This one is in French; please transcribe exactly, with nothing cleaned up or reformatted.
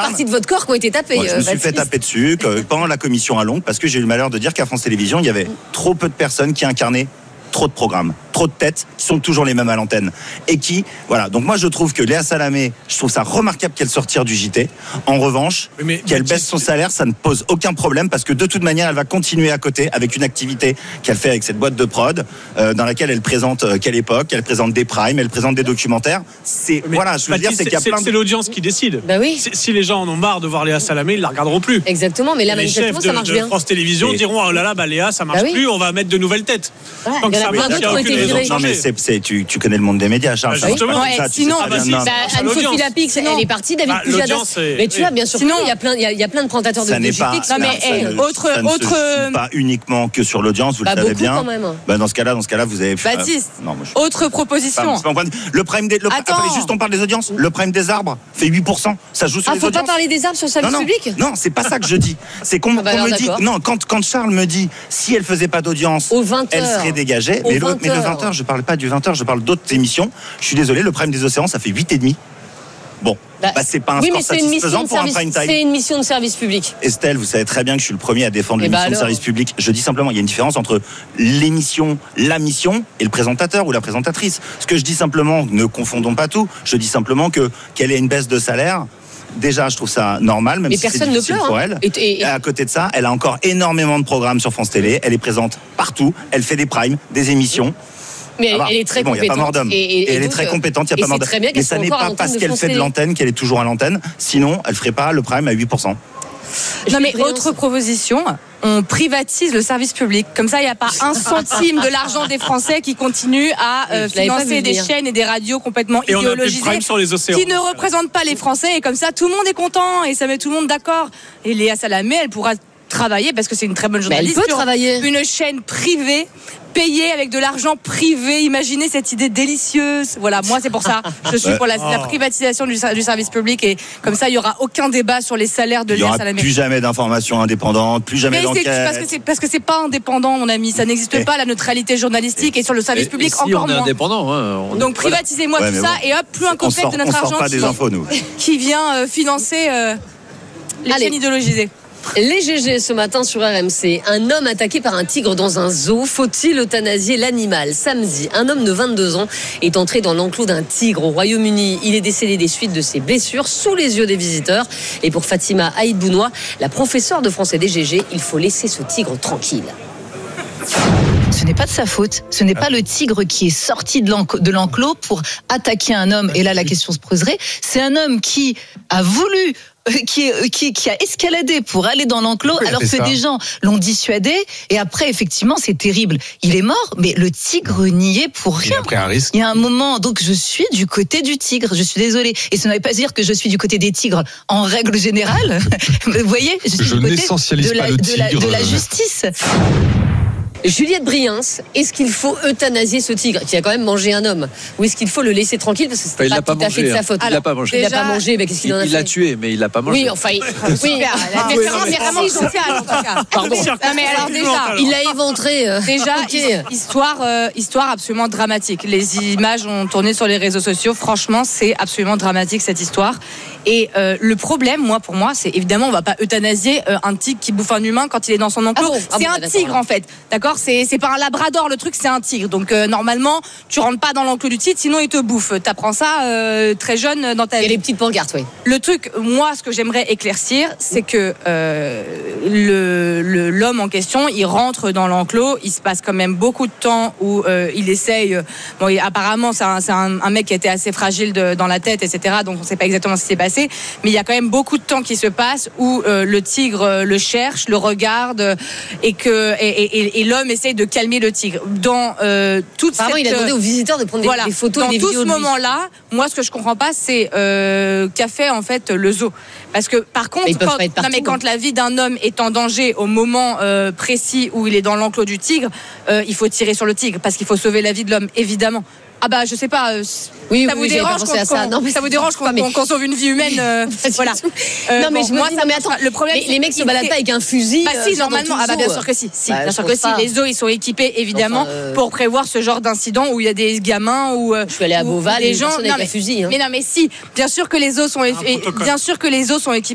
parties de votre corps qui ont été tapées. Moi, je me suis fait taper dessus pendant la commission à Londres parce que j'ai eu le malheur de dire qu'à France Télévisions, il y avait trop peu de personnes qui incarnaient trop de programmes, trop de têtes qui sont toujours les mêmes à l'antenne et qui, voilà. Donc moi je trouve que Léa Salamé, je trouve ça remarquable qu'elle sortir du J T. En revanche, mais, mais, qu'elle baisse son salaire, ça ne pose aucun problème parce que de toute manière, elle va continuer à côté avec une activité qu'elle fait avec cette boîte de prod euh, dans laquelle elle présente euh, Quelle Époque, elle présente des primes, elle présente des documentaires. C'est mais, voilà, je veux dire, c'est, c'est qu'il y a plein. De... C'est l'audience qui décide. Bah oui. Si, si les gens en ont marre de voir Léa Salamé, ils la regarderont plus. Exactement, mais là les chefs de, ça marche de bien. France Télévisions et... diront oh là là, bah Léa, ça marche bah oui. plus, on va mettre de nouvelles têtes. Ouais, Donc ça veut dire qu'il y a aucune raison. Non mais c'est, c'est, tu, tu connais le monde des médias, Charles. Bah, justement. Ouais, ça, sinon, bah, si, bah, Anne-Sophie Lapix, elle est partie, David bah, Pujadas. Mais tu vois, bien sûr, il y a plein, il y a plein de présentateurs de J T. Non mais hey, autre, ça ne autre. Se pas uniquement que sur l'audience, vous bah, le savez bien. Quand même. Bah, dans ce cas-là, dans ce cas-là, vous avez. Baptiste. Euh, non, moi, je... Autre proposition. Pas, pas le prime des. Le... Attendez, juste on parle des audiences. Le prime des arbres fait huit pour cent. Ça joue sur ah, les faut audiences. Pas parler des arbres sur le service non, non, public. Non, c'est pas ça que je dis. C'est qu'on, ah bah, qu'on alors, me dit. Non, quand quand Charles me dit si elle faisait pas d'audience, elle serait dégagée. Mais le mais le vingt heures, je parle pas du vingt heures, je parle d'autres émissions. Je suis désolé, le prime des océans, ça fait huit et demi. Bon, bah, bah c'est pas un oui, score satisfaisant pour service, un prime time. C'est une mission de service public. Estelle, vous savez très bien que je suis le premier à défendre et l'émission bah de service public. Je dis simplement, il y a une différence entre l'émission, la mission et le présentateur ou la présentatrice. Ce que je dis simplement, ne confondons pas tout. Je dis simplement que qu'elle ait une baisse de salaire. Déjà, je trouve ça normal, même mais si c'est difficile pleure, pour hein. elle. Et, et, et à côté de ça, elle a encore énormément de programmes sur France Télé. Elle est présente partout. Elle fait des primes, des émissions. Mais elle, elle est très bon, compétente. Il n'y a pas mort d'homme. Et, et, et elle est très compétente, il n'y a pas mort d'homme. Mais ça n'est pas parce qu'elle fait de l'antenne qu'elle est toujours à l'antenne. Sinon, elle ne ferait pas le prime à huit pour cent. Non mais autre proposition, on privatise le service public. Comme ça, il n'y a pas un centime de l'argent des Français qui continue à euh, financer des chaînes et des radios complètement et idéologisées on a plus de sur les océans. qui ne représentent pas les Français. Et comme ça, tout le monde est content et ça met tout le monde d'accord. Et Léa Salamé, elle pourra travailler parce que c'est une très bonne journaliste. Mais elle peut travailler. Une chaîne privée payée avec de l'argent privé. Imaginez cette idée délicieuse. Voilà, moi c'est pour ça. Je suis pour la, la privatisation du, du service public et comme ça il y aura aucun débat sur les salaires de Léa Salamé. Il n'y aura plus jamais d'informations indépendantes, plus jamais d'enquête. C'est parce que c'est parce que c'est pas indépendant, mon ami. Ça n'existe et pas la neutralité journalistique et, et sur le service et, public et si encore on est moins. Indépendant, hein, on... Donc privatisez-moi ouais, tout ça bon. Et hop, plus un complexe de notre on argent sort pas qui, des infos, nous. qui vient euh, financer euh, les chaînes idéologisées. Les G G ce matin sur R M C. Un homme attaqué par un tigre dans un zoo. Faut-il euthanasier l'animal ? Samedi, un homme de vingt-deux ans est entré dans l'enclos d'un tigre au Royaume-Uni. Il est décédé des suites de ses blessures sous les yeux des visiteurs. Et pour Fatima Haït-Bounoua, la professeure de français des G G, il faut laisser ce tigre tranquille. Ce n'est pas de sa faute. Ce n'est pas le tigre qui est sorti de l'enclos pour attaquer un homme. Et là, la question se poserait. C'est un homme qui a voulu... Qui, qui, qui a escaladé pour aller dans l'enclos oui, alors que ça. Des gens l'ont dissuadé et après effectivement c'est terrible, il est mort mais le tigre n'y est pour rien. Il a pris un risque. Il y a un moment, donc je suis du côté du tigre, je suis désolée et ça ne veut pas dire que je suis du côté des tigres en règle générale. Vous voyez, je suis je du côté n'essentialise de la, pas le de, la, tigre. de la justice. Juliette Briens, est-ce qu'il faut euthanasier ce tigre qui a quand même mangé un homme ou est-ce qu'il faut le laisser tranquille parce que c'était enfin, pas, pas tout à fait de sa faute. Il l'a pas mangé. Il l'a pas mangé, mais qu'est-ce qu'il en a fait ? Il l'a tué, mais il l'a pas mangé. Oui, enfin, il... oui. La différence est vraiment sociale en tout cas. Pardon. Non mais alors déjà, il l'a éventré. Euh... Déjà, okay. histoire, euh, histoire absolument dramatique. Les images ont tourné sur les réseaux sociaux. Franchement, c'est absolument dramatique cette histoire. Et euh, le problème, moi, pour moi, c'est évidemment, on va pas euthanasier euh, un tigre qui bouffe un humain quand il est dans son enclos. Ah bon, c'est ah bon, un tigre en fait, d'accord ? C'est c'est pas un labrador, le truc, c'est un tigre. Donc euh, normalement, tu rentres pas dans l'enclos du tigre, sinon il te bouffe. T'apprends ça euh, très jeune dans ta vie. Il y a les petites pancartes, oui. Le truc, moi, ce que j'aimerais éclaircir, c'est que euh, le, le l'homme en question, il rentre dans l'enclos, il se passe quand même beaucoup de temps où euh, il essaye. Bon, il, apparemment, c'est un, c'est un, un mec qui était assez fragile de, dans la tête, et cetera. Donc on sait pas exactement ce qui s'est passé. Mais il y a quand même beaucoup de temps qui se passe où euh, le tigre euh, le cherche, le regarde euh, et que et, et, et l'homme essaye de calmer le tigre. Dans euh, toute Apparemment, cette, il a demandé aux visiteurs de prendre des, voilà, des photos dans et des tout vidéos. Dans tout ce moment-là, moi, ce que je comprends pas, c'est euh, qu'a fait en fait le zoo. Parce que par contre, quand, partout, non, mais quand la vie d'un homme est en danger au moment euh, précis où il est dans l'enclos du tigre, euh, il faut tirer sur le tigre parce qu'il faut sauver la vie de l'homme, évidemment. Ah bah je sais pas. Euh, oui, ça oui, vous dérange qu'on, ça. qu'on, Non, mais ça vous dérange qu'on, mais... qu'on, qu'on sauve une vie humaine euh, voilà. Euh, non mais bon, je me moi, dis, non mais attends, le problème, les, les mecs se baladent pas avec un fusil. Bah si, normalement. Ah bah bien sûr que si. si bah, bien sûr que si. Les zoos ils sont équipés évidemment enfin, euh... pour prévoir ce genre d'incident où il y a des gamins ou. Je suis allée à Beauval, les gens avec un fusil. Mais non mais si, bien sûr que les zoos sont bien sûr que les zoos sont équipés.